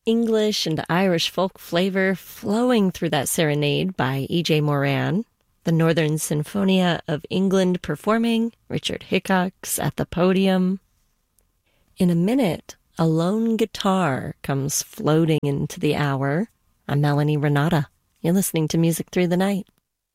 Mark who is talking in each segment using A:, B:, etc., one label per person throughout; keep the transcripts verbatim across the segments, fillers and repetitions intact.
A: English and Irish folk flavor flowing through that serenade by E J Moran. The Northern Sinfonia of England performing, Richard Hickox at the podium. In a minute, a lone guitar comes floating into the hour. I'm Melanie Renata. You're listening to Music Through the Night.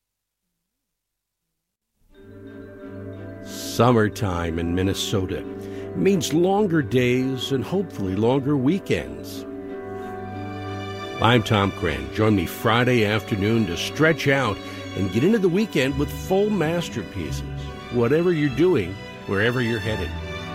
B: Summertime in Minnesota means longer days and hopefully longer weekends. I'm Tom Cran. Join me Friday afternoon to stretch out and get into the weekend with full masterpieces, whatever you're doing, wherever you're headed.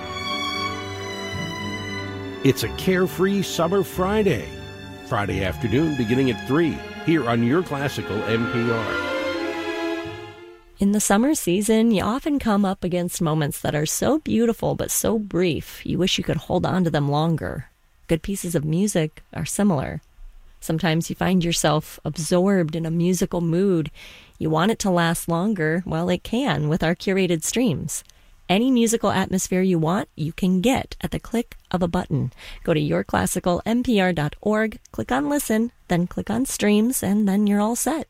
B: It's a carefree summer Friday. Friday afternoon beginning at three, here on Your Classical N P R.
A: In the summer season, you often come up against moments that are so beautiful but so brief, you wish you could hold on to them longer. Good pieces of music are similar. Sometimes you find yourself absorbed in a musical mood. You want it to last longer. Well, it can with our curated streams. Any musical atmosphere you want, you can get at the click of a button. Go to your classical n p r dot org, click on Listen, then click on Streams, and then you're all set.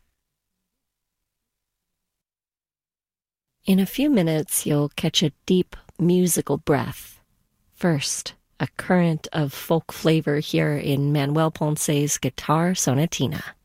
A: In a few minutes, you'll catch a deep musical breath. First, a current of folk flavor here in Manuel Ponce's Guitar Sonatina.